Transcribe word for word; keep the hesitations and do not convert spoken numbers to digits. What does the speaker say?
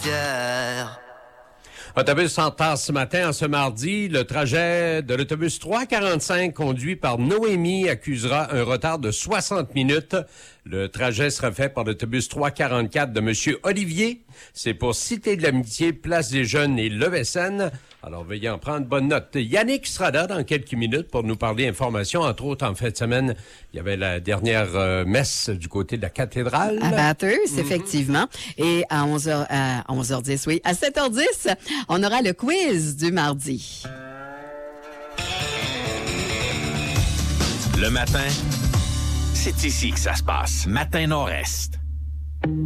fier. Autobus en retard ce matin, en ce mardi. Le trajet de l'autobus trois quarante-cinq conduit par Noémie accusera un retard de soixante minutes. Le trajet sera fait par l'autobus trois quarante-quatre de Monsieur Olivier. C'est pour Cité de l'Amitié, Place des Jeunes et Levesseine. Alors, veuillez en prendre bonne note. Yannick sera là dans quelques minutes pour nous parler information. Entre autres, en fin de semaine, il y avait la dernière euh, messe du côté de la cathédrale. À Bathurst, mm-hmm. effectivement. Et à onze heures, à onze heures dix, oui. À sept heures dix, on aura le quiz du mardi. Le matin, c'est ici que ça se passe. Matin Nord-Est.